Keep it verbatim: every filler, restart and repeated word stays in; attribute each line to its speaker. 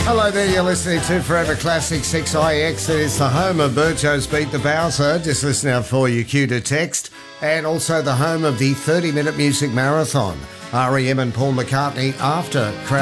Speaker 1: Hello there, you're listening to Forever Classic six I X. It is the home of Burcho's Beat the Bowser. Just listen out for your cue to text. And also the home of the thirty-minute music marathon. R E M and Paul McCartney after Crowd